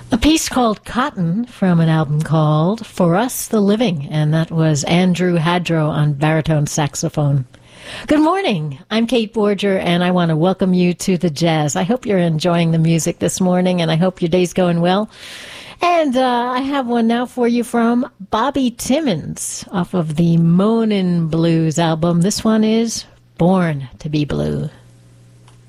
A piece called Cotton from an album called For Us the Living, and that was Andrew Hadrow on baritone saxophone. Good morning. I'm Kate Borger, and I want to welcome you to the jazz. I hope you're enjoying the music this morning, and I hope your day's going well. And I have one now for you from Bobby Timmons off of the Moanin' Blues album. This one is Born to be Blue.